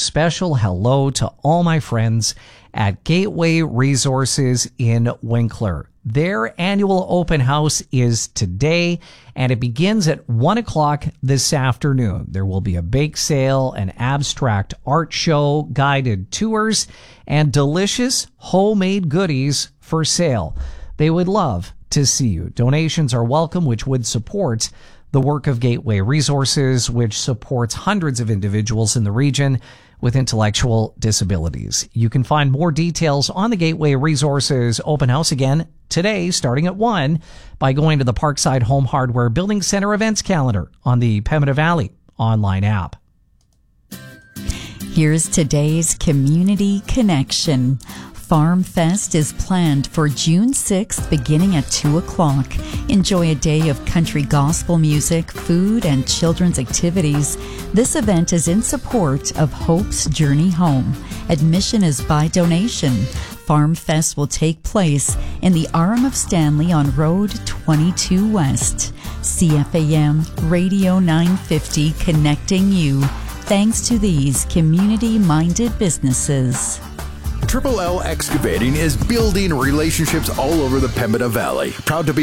special hello to all my friends at Gateway Resources in Winkler. Their annual open house is today, and it begins at 1 o'clock this afternoon. There will be a bake sale, an abstract art show, guided tours, and delicious homemade goodies for sale. They would love to see you. Donations are welcome, which would support the work of Gateway Resources, which supports hundreds of individuals in the region with intellectual disabilities. You can find more details on the Gateway Resources open house again today, starting at 1, by going to the Parkside Home Hardware Building Center events calendar on the Pembina Valley online app. Here's today's Community Connection. Farm Fest is planned for June 6th, beginning at 2 o'clock. Enjoy a day of country gospel music, food, and children's activities. This event is in support of Hope's Journey Home. Admission is by donation. Farm Fest will take place in the Arm of Stanley on Road 22 West. CFAM Radio 950 connecting you. Thanks to these community-minded businesses. Triple L Excavating is building relationships all over the Pembina Valley. Proud to be